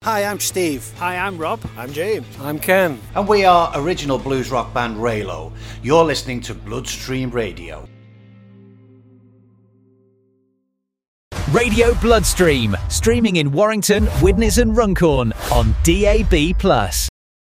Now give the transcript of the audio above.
Hi, I'm Steve. Hi, I'm Rob. I'm James. I'm Ken. And we are original blues rock band Raylo. You're listening to Bloodstream Radio. Radio Bloodstream, streaming in Warrington, Widnes and Runcorn on DAB+.